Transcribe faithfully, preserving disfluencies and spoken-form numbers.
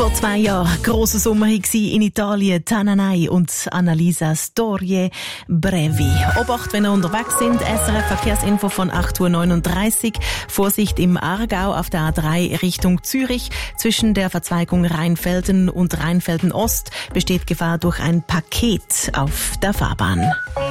Vor zwei Jahren grosser Sommerhit in Italien, Tananai und Annalisa Storie Brevi. Obacht, wenn ihr unterwegs sind, S R F Verkehrsinfo von acht Uhr neununddreißig. Vorsicht im Aargau auf der A drei Richtung Zürich. Zwischen der Verzweigung Rheinfelden und Rheinfelden Ost besteht Gefahr durch ein Paket auf der Fahrbahn.